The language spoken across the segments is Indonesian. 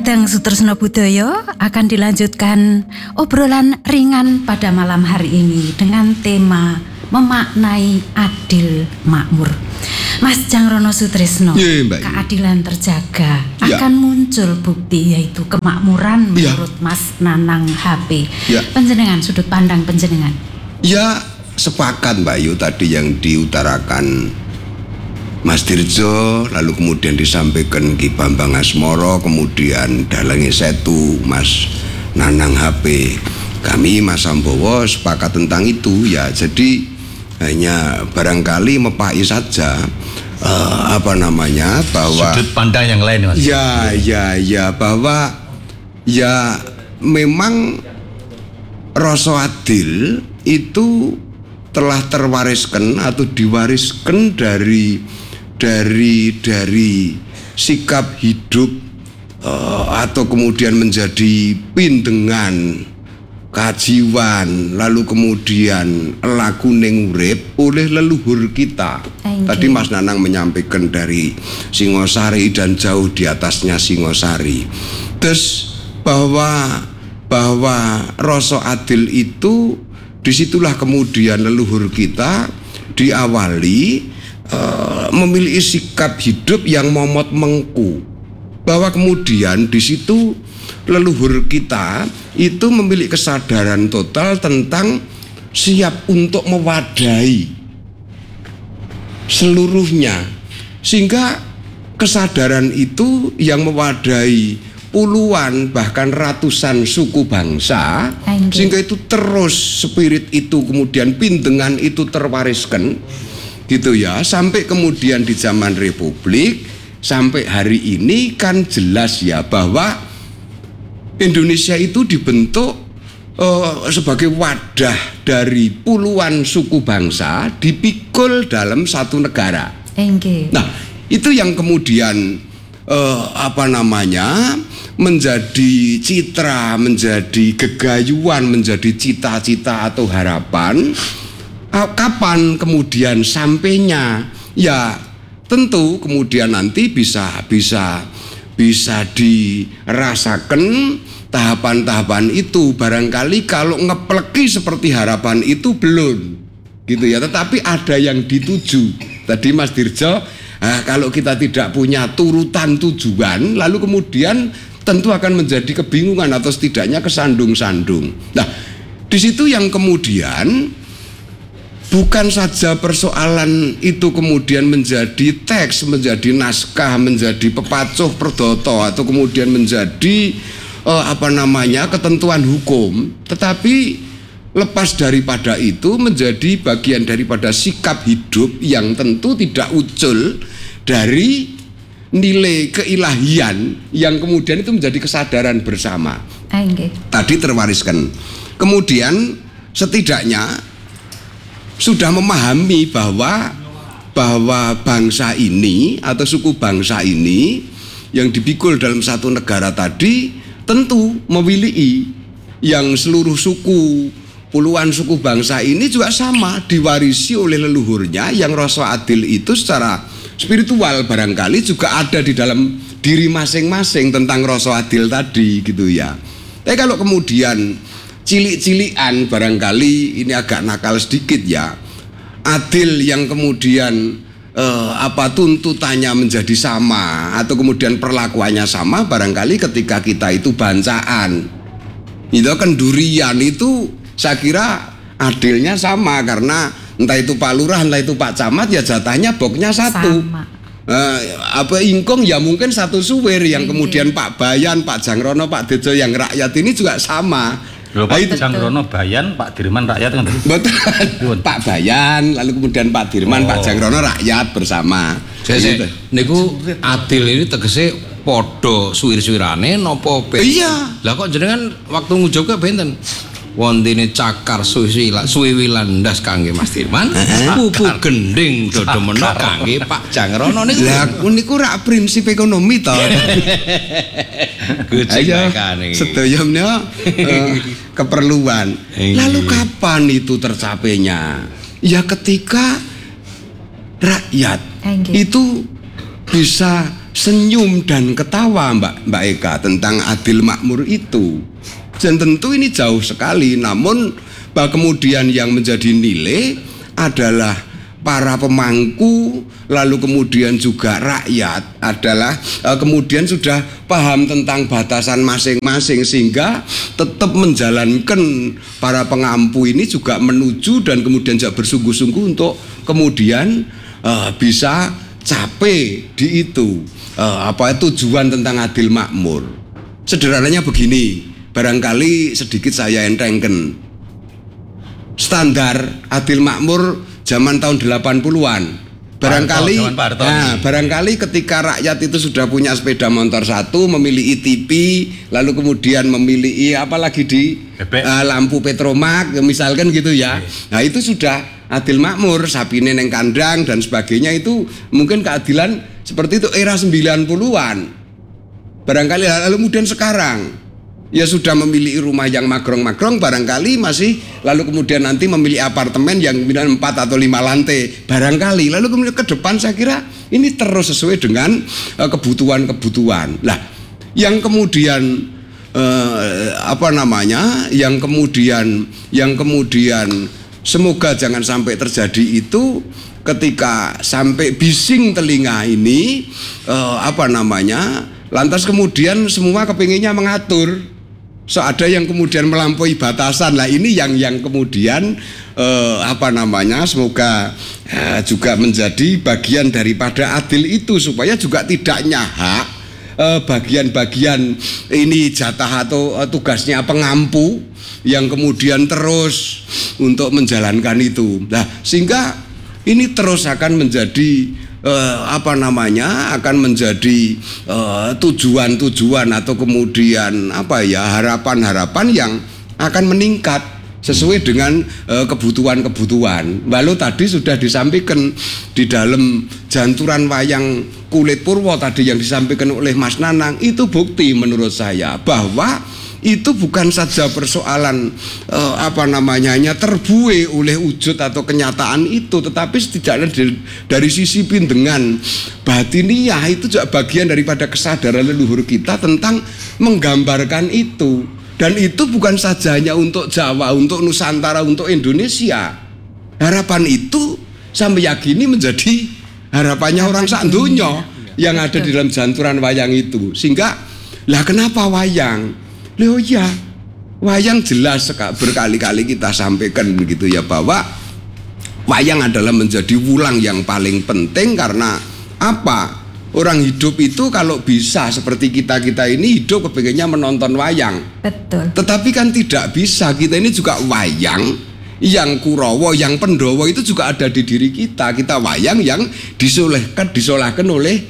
Dumateng Sutresna Budaya akan dilanjutkan obrolan ringan pada malam hari ini dengan tema memaknai adil makmur. Mas Jangrono Sutresno, keadilan terjaga akan muncul bukti yaitu kemakmuran menurut Mas Nanang HP. Panjenengan, sudut pandang panjenengan. Ya, sepakat Mbak Yu tadi yang diutarakan Mas Dirjo, lalu kemudian disampaikan Ki Bambang Asmoro, kemudian Dalangi Setu, Mas Nanang HP, kami Mas Sambowo sepakat tentang itu ya. Jadi hanya barangkali mepai saja bahwa sudut pandang yang lain, Mas. Ya bahwa ya memang rasa adil itu telah terwariskan atau diwariskan dari sikap hidup atau kemudian menjadi pindengan kajiwan, lalu kemudian laku ning urip oleh leluhur kita. Tadi Mas Nanang menyampaikan dari Singosari dan jauh di atasnya Singosari. Terus bahwa rasa adil itu disitulah kemudian leluhur kita diawali memiliki sikap hidup yang momot mengku, bahwa kemudian di situ leluhur kita itu memiliki kesadaran total tentang siap untuk mewadahi seluruhnya, sehingga kesadaran itu yang mewadahi puluhan bahkan ratusan suku bangsa, sehingga itu terus spirit itu kemudian pindengan itu terwariskan gitu ya, sampai kemudian di zaman Republik sampai hari ini kan jelas ya bahwa Indonesia itu dibentuk sebagai wadah dari puluhan suku bangsa dipikul dalam satu negara. Nah, itu yang kemudian menjadi citra, menjadi gegayuan, menjadi cita-cita atau harapan. Kapan kemudian sampainya? Ya tentu kemudian nanti bisa dirasakan tahapan-tahapan itu. Barangkali kalau ngepleki seperti harapan itu belum gitu ya, tetapi ada yang dituju. Tadi Mas Dirjo, kalau kita tidak punya turutan tujuan, lalu kemudian tentu akan menjadi kebingungan atau setidaknya kesandung-sandung. Nah, di situ yang kemudian bukan saja persoalan itu kemudian menjadi teks, menjadi naskah, menjadi pepacuh perdoto atau kemudian menjadi ketentuan hukum, tetapi lepas daripada itu menjadi bagian daripada sikap hidup yang tentu tidak ucul dari nilai keilahian yang kemudian itu menjadi kesadaran bersama. Tadi terwariskan. Kemudian setidaknya sudah memahami bahwa bangsa ini atau suku bangsa ini yang dipikul dalam satu negara tadi tentu memiliki yang seluruh suku, puluhan suku bangsa ini juga sama diwarisi oleh leluhurnya, yang rasa adil itu secara spiritual barangkali juga ada di dalam diri masing-masing tentang rasa adil tadi gitu ya. Tapi kalau kemudian cilik-cilian barangkali ini agak nakal sedikit ya, adil yang kemudian tuntutannya menjadi sama atau kemudian perlakuannya sama, barangkali ketika kita itu bancaan itu kendurian itu saya kira adilnya sama, karena entah itu Pak Lurah entah itu Pak Camat ya jatahnya boknya satu sama. Ingkung ya mungkin satu suwir, yang kemudian Pak Bayan, Pak Jangrono, Pak Dirjo yang rakyat ini juga sama. Pak Jangrono Bayan, Pak Dirman rakyat kan? Betul. Pak Bayan, lalu kemudian Pak Dirman, Pak Jangrono rakyat bersama. Niku adil ini tegese podo suwir-suwirane nopo pe? Iya. Lah kok jenengan waktu ngujoke benten? Wontene cakar suwi-wilan ndas kangge Mas Dirman, pupuk gending dodo meno kangge Pak Jangrono niku. Lah niku rak prinsip ekonomi to. Sedayanya keperluan. Lalu kapan itu tercapainya? Ya ketika rakyat itu bisa senyum dan ketawa Mbak Eka tentang adil makmur itu. Dan tentu ini jauh sekali, namun kemudian yang menjadi nilai adalah para pemangku, lalu kemudian juga rakyat adalah kemudian sudah paham tentang batasan masing-masing, sehingga tetap menjalankan para pengampu ini juga menuju dan kemudian juga bersungguh-sungguh untuk kemudian bisa capai di itu tujuan tentang adil makmur. Sederhananya begini, barangkali sedikit saya entengkan. Standar adil makmur zaman tahun 80-an. Barangkali ketika rakyat itu sudah punya sepeda motor satu, memiliki TV, lalu kemudian memiliki apalagi di lampu petromak, misalkan gitu ya. Nah, itu sudah adil makmur, sapine neng kandang dan sebagainya, itu mungkin keadilan seperti itu era 90-an. Barangkali lalu kemudian sekarang ya sudah memiliki rumah yang magrong-magrong, barangkali masih, lalu kemudian nanti memiliki apartemen yang 4 atau 5 lantai, barangkali. Lalu kemudian ke depan saya kira ini terus sesuai dengan kebutuhan-kebutuhan. Nah, yang kemudian yang kemudian semoga jangan sampai terjadi itu ketika sampai bising telinga ini lantas kemudian semua kepinginnya mengatur. So ada yang kemudian melampaui batasan. Lah ini yang kemudian semoga juga menjadi bagian daripada adil itu, supaya juga tidak nyahak bagian-bagian ini jatah atau tugasnya pengampu yang kemudian terus untuk menjalankan itu. Nah, sehingga ini terus akan menjadi akan menjadi tujuan-tujuan atau kemudian harapan-harapan yang akan meningkat sesuai dengan kebutuhan-kebutuhan. Lalu tadi sudah disampaikan di dalam janturan wayang Kulit Purwo tadi yang disampaikan oleh Mas Nanang, itu bukti menurut saya bahwa itu bukan saja persoalan hanya terbuai oleh wujud atau kenyataan itu, tetapi setidaknya dari sisi pindengan batiniah itu juga bagian daripada kesadaran leluhur kita tentang menggambarkan itu. Dan itu bukan saja hanya untuk Jawa, untuk Nusantara, untuk Indonesia. Harapan itu saya meyakini menjadi harapannya orang sak donya yang ada di dalam janturan wayang itu. Sehingga lah kenapa wayang? Loh ya, wayang jelas berkali-kali kita sampaikan begitu ya, bahwa wayang adalah menjadi wulang yang paling penting. Karena apa? Orang hidup itu kalau bisa seperti kita ini hidup kepinginnya menonton wayang. Betul. Tetapi kan tidak bisa, kita ini juga wayang yang Kurawa, yang Pendowo itu juga ada di diri kita. Kita wayang yang disolahkan oleh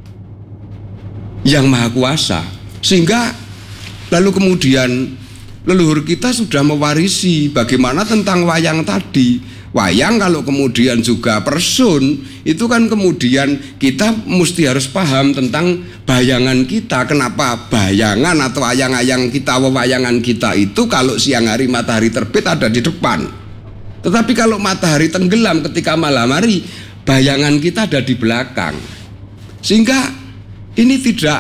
Yang Maha Kuasa. Sehingga lalu kemudian leluhur kita sudah mewarisi bagaimana tentang wayang tadi. Wayang kalau kemudian juga person, itu kan kemudian kita mesti harus paham tentang bayangan kita. Kenapa bayangan atau ayang-ayang kita, wewayangan kita itu kalau siang hari matahari terbit ada di depan. Tetapi kalau matahari tenggelam ketika malam hari, bayangan kita ada di belakang. Sehingga ini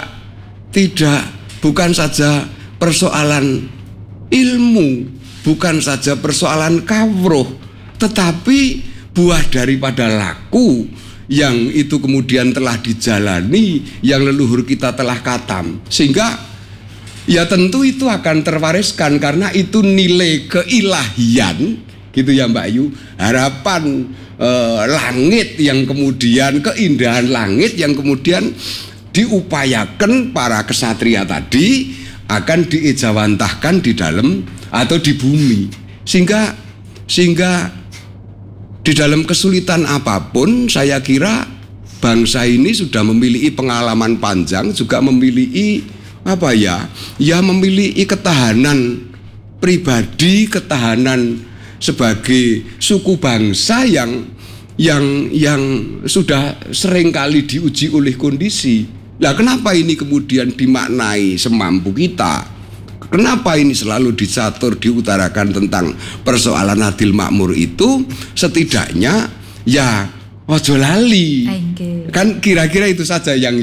bukan saja persoalan ilmu, bukan saja persoalan kawruh, tetapi buah daripada laku yang itu kemudian telah dijalani, yang leluhur kita telah katam. Sehingga ya tentu itu akan terwariskan karena itu nilai keilahian, gitu ya Mbak Yu. Harapan langit yang kemudian, keindahan langit yang kemudian diupayakan para kesatria tadi akan diejawantahkan di dalam atau di bumi. Sehingga di dalam kesulitan apapun, saya kira bangsa ini sudah memiliki pengalaman panjang, juga memiliki memiliki ketahanan pribadi, ketahanan sebagai suku bangsa yang sudah seringkali diuji oleh kondisi. Lah kenapa ini kemudian dimaknai semampu kita? Kenapa ini selalu dicatur, diutarakan tentang persoalan adil makmur itu? Setidaknya ya ojo lali. Nggih. Kan kira-kira itu saja yang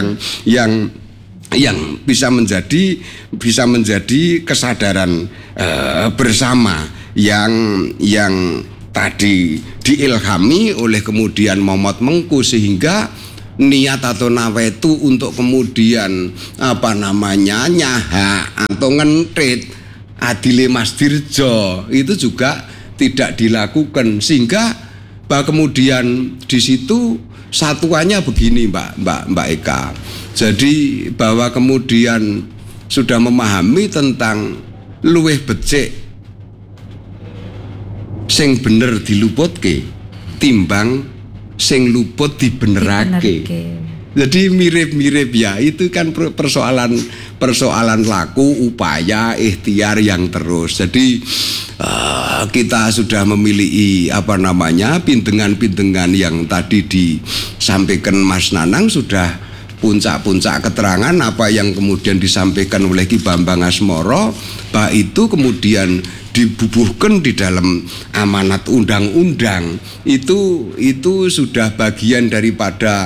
bisa menjadi kesadaran bersama yang tadi diilhami oleh kemudian Momot Mengku, sehingga niat atau nawetu untuk kemudian nyaha atau ngentit adile Mas Dirjo itu juga tidak dilakukan, sehingga kemudian di situ satuannya begini Mbak Eka. Jadi bahwa kemudian sudah memahami tentang luweh becik sing bener diluputke timbang sing luput dibenerake. Jadi mirip-mirip ya, itu kan persoalan laku, upaya, ikhtiar yang terus. Jadi kita sudah memiliki pindengan-pindengan yang tadi disampaikan Mas Nanang, sudah puncak-puncak keterangan apa yang kemudian disampaikan oleh Ki Bambang Asmoro, bahwa itu kemudian dibubuhkan di dalam amanat undang-undang. Itu sudah bagian daripada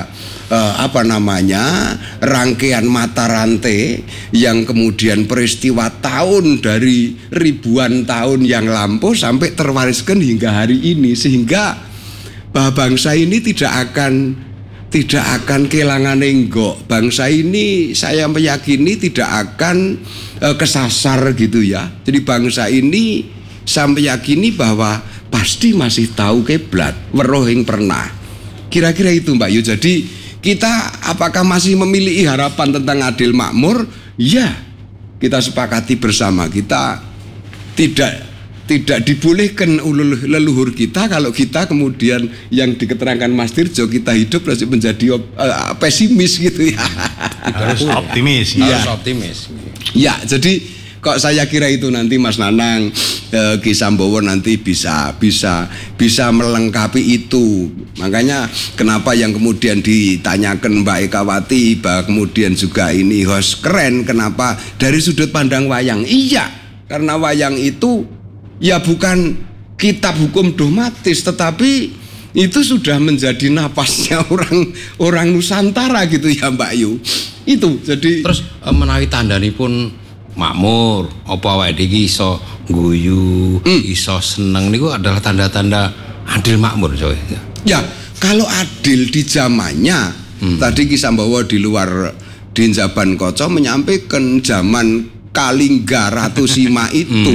rangkaian mata rantai yang kemudian peristiwa tahun dari ribuan tahun yang lampau sampai terwariskan hingga hari ini, sehingga bangsa ini tidak akan kehilangan enggok. Bangsa ini saya meyakini tidak akan kesasar gitu ya. Jadi bangsa ini saya meyakini bahwa pasti masih tahu kiblat, weruh ing pernah. Kira-kira itu Mbak Yu. Jadi kita apakah masih memiliki harapan tentang adil makmur? Ya, kita sepakati bersama, kita tidak dibolehkan leluhur kita kalau kita kemudian yang diketerangkan Mas Dirjo kita hidup masih menjadi pesimis gitu ya. Harus optimis. Harus optimis. Ya, jadi kok saya kira itu nanti Mas Nanang, Ki Sambowo nanti bisa melengkapi itu. Makanya kenapa yang kemudian ditanyakan Mbak Ekawati bahwa kemudian juga ini host keren, kenapa dari sudut pandang wayang? Iya, karena wayang itu ya bukan kitab hukum dogmatis, tetapi itu sudah menjadi napasnya orang Nusantara gitu ya Mbak Yu. Itu jadi terus menawi tandhanipun makmur apa awake iki iso guyu, iso seneng niku adalah tanda-tanda adil makmur coy. Ya, kalau adil di zamannya tadi Ki Sambowo di luar Dinjaban Koco menyampaikan zaman Kalingga Ratu Sima itu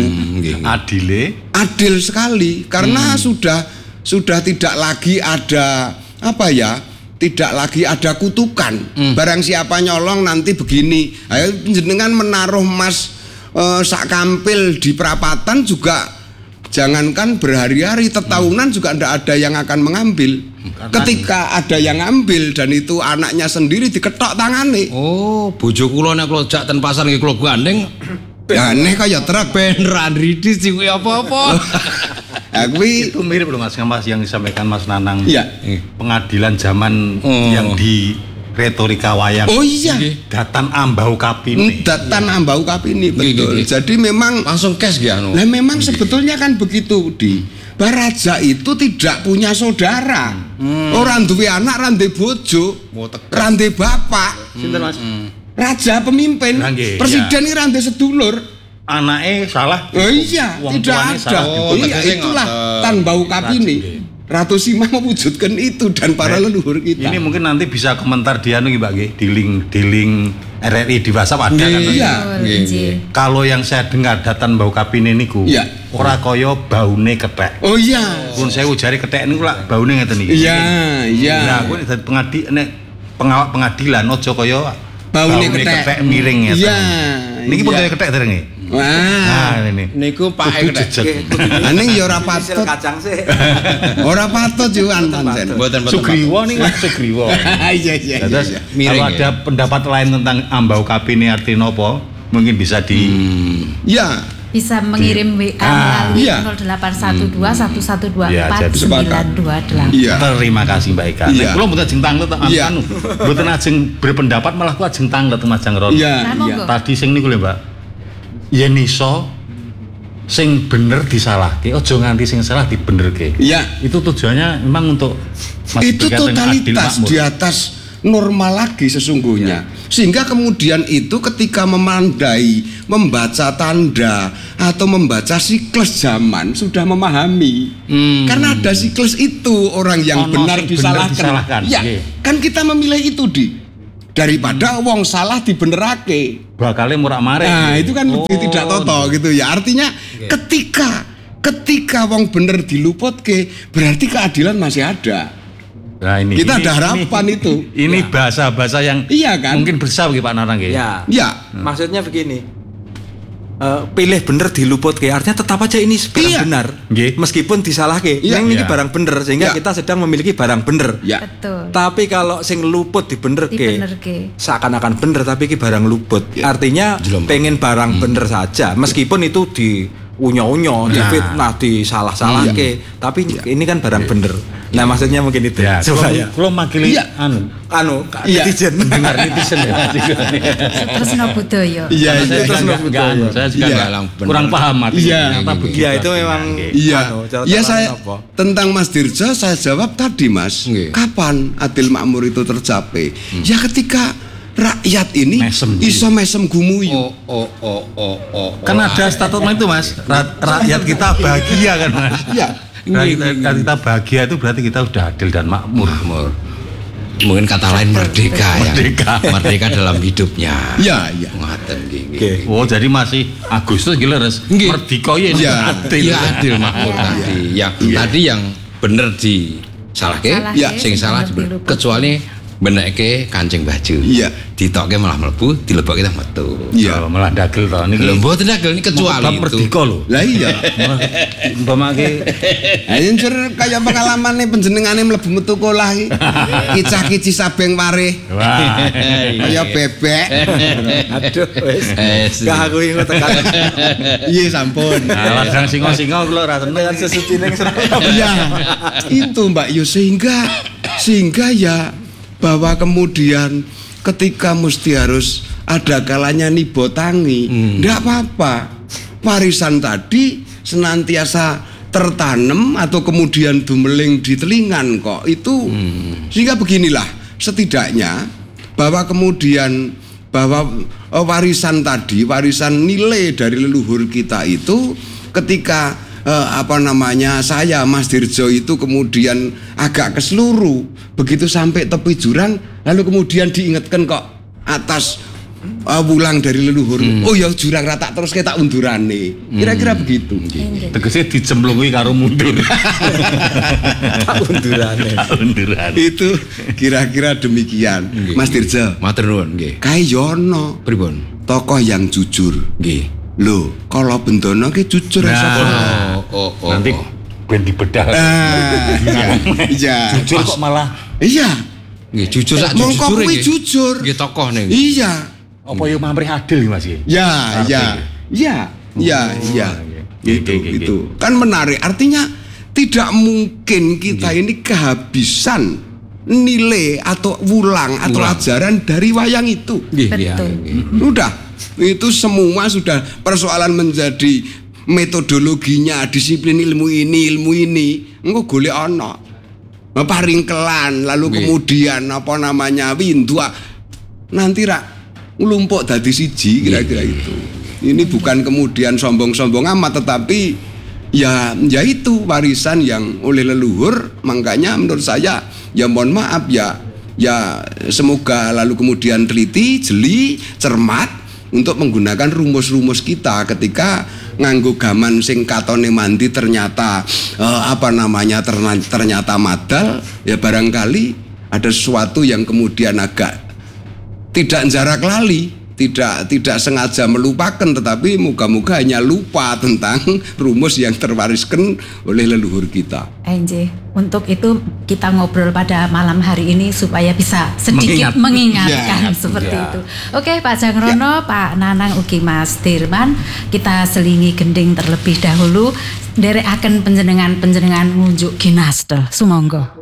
adil sekali karena sudah tidak lagi ada tidak lagi ada kutukan. Barang siapa nyolong nanti begini. Ayo jenengan menaruh emas sak kampil di perapatan juga jangankan berhari-hari, tetahunan juga tidak ada yang akan mengambil. Ketika ada yang ngambil dan itu anaknya sendiri diketok tangane. Oh, bojo kula nek kula jak ten pasar nggih kula gandeng. Aneh kaya truk ben randridis kuwi apa-apa. Kuwi itu mirip loh Mas yang disampaikan Mas Nanang. Iya. Pengadilan zaman yang di retorika wayang. Oh iya. Datan Ambau Kapini. Datan Ambau Kapini betul. Jadi memang langsung cash ya anu. Nah memang sebetulnya kan begitu Baraja itu tidak punya saudara. Orang duwe anak, rande bojo, rande bapak. Sinten Mas? Raja pemimpin, presiden ini rande sedulur. Anaknya salah. Oh iya, tidak ada. Iya, itulah Tan Bau Kapini. Ratu Sima mewujudkan itu dan para leluhur kita. Ini mungkin nanti bisa komentar dia nih Mbak di link RRI di WhatsApp ada kan. Iya. Kalau yang saya dengar Datan Bau Kapini niku, ora kaya baune kethek. Oh iya. Pun saya ujari kethek niku lak baune ngeten iki. Iya, iya. Nah, kuwi dadi pengawal pengadilan aja kaya baune kethek miring ngeten. Iya. Niki pun kaya kethek derenge. Wah, nah ini. Niku Pak kethek. Ning ya ora patut. Kacang sih. Ora patut juan pancen. Sugriwa nih Mas Sugriwa. Iya. Kalau ada pendapat lain tentang Ambau Kapini artinya apa? Mungkin bisa di ya bisa mengirim WA melalui 0812 1124 928. Iya. Terima kasih Mbak Eka. Iya. Kula mboten ajeng tanglet anu. Mboten ajeng berpendapat malah ku ajeng tanglet Mas Jangron. Iya. Tadi sing niku lho Mbak. Yen iso sing bener disalahke, aja nganti sing salah dibenerke. Iya. Itu tujuannya memang untuk Itu berkaitan dengan adil totalitas makmur. di atas normal lagi sesungguhnya. Sehingga kemudian itu ketika memandai, membaca tanda atau membaca siklus zaman sudah memahami. Karena ada siklus itu orang yang Ono benar sing bener disalahkan. disalahkan. Ya, Nggih. kan kita memilih itu daripada wong salah dibenerake. Bakale murak-marik. Nah, itu kan lebih tidak toto gitu ya. Artinya ketika wong bener diluputke, berarti keadilan masih ada. Nah, Kita ada harapan itu. Ini bahasa-bahasa yang Iya kan? mungkin bersah bagi Pak Nanang nggih. Ya. Ya. Maksudnya begini. Pilih bener diluputke artinya tetap aja ini barang Iya. benar. Nggih. Meskipun disalahke. Iya. Ini Iya. barang bener sehingga Ya. kita sedang memiliki barang bener. Ya. Betul. Tapi kalau sing luput dibenerke seakan-akan bener tapi iki barang luput. Ya. Artinya Jelompok. pengen barang bener saja meskipun itu di unyo-unyo, difitnah, disalah-salahke. Tapi ini kan barang bener. Nah, maksudnya mungkin itu. Ya, Supaya kalau makili Iya. Iya. netizen. dengar netizen ya. Terus no budaya. Iya, Saya iya. juga saya juga Iya. kurang paham artinya. Iya. Ternyata begitu Iya, itu artinya. memang Iya. cara Ya terang saya apa? tentang Mas Dirjo saya jawab tadi Mas. Nggih. Kapan adil makmur itu tercapai? Ya ketika rakyat ini Mesem. iso mesem gumuyu. Kan ada statement itu Mas, rakyat kita bahagia kan Mas. Iya. Rakyat kita bahagia itu berarti kita sudah adil dan makmur. Mungkin kata lain merdeka ya. Merdeka dalam hidupnya. Iya, iya. Ngaten nggih. Oh jadi masih Agustus gila res. Nggih. Merdeka ya Iya. adil. Iya adil makmur tadi. Yang tadi yang bener di salahke, Ya. sing salah diluput. kecuali beneke kancing baju. Iya. Ditokke malah mlebu, dilebok kita metu. Iya. Oh, malah dagel to niki. Lho mboten dagel ini kecuali Bab itu. merdeka lho. Lah iya. Umpamake Anjir kayak pengalamannya penjenengane mlebu metu kolah iki. Kicah-kici sabeng wareh. wah. Kaya bebek. Aduh, wis. Gak aku ingat tekan. Iya sampun. Nah, ladang singo-singo kula ora tenang. Dengan sesuci ning Surabaya. Iya. Itu Mbak Yu sehingga ya bahwa kemudian ketika mesti harus ada kalanya nibotangi, enggak apa-apa. Warisan tadi senantiasa tertanam atau kemudian dumeling di telingan kok. Itu sehingga beginilah setidaknya bahwa kemudian bahwa warisan tadi, warisan nilai dari leluhur kita itu ketika saya Mas Dirjo itu kemudian agak keseluru begitu sampai tepi jurang lalu kemudian diingatkan kok atas wulang dari leluhur. Oh ya jurang rata terus kita undurane. Kira-kira begitu. Tegese dijemplungi karo mundur. Undurane. Itu kira-kira demikian. Mas Dirjo. Matur nuwun nggih. Kae yono Pripun? tokoh yang jujur. Nggih. Loh, kalau Bendono ki jujur Nah. Nanti ben dibedah. Iya. Jujur kok malah Iya. Nggih jujur sak Mongko jujur kuwi jujur. Nggih tokoh ning. Iya. apa yo mamrih adil Mas ya? Ya. Itu kan menarik. Artinya tidak mungkin kita ini kehabisan nilai atau wulang atau ajaran dari wayang itu. Betul. Udah, itu semua sudah persoalan menjadi metodologinya, disiplin ilmu ini, engko golek ana. Paringkelan, lalu kemudian apa namanya windu nanti rak nglumpuk dadi siji kira-kira itu. Ini bukan kemudian sombong-sombong amat tetapi ya itu warisan yang oleh leluhur, makanya menurut saya ya mohon maaf ya semoga lalu kemudian teliti, jeli, cermat untuk menggunakan rumus-rumus kita ketika nganggo gaman sing katone mandi ternyata ternyata madal, ya barangkali ada sesuatu yang kemudian agak tidak jarak lali, tidak sengaja melupakan, tetapi moga-moga hanya lupa tentang rumus yang terwariskan oleh leluhur kita. Untuk itu kita ngobrol pada malam hari ini supaya bisa sedikit mengingatkan seperti itu. Oke, Pak Jangrono, Pak Nanang ugi Mas Dirman, kita selingi gending terlebih dahulu. Nderekaken panjenengan ngunjuk ginastel. Sumangga.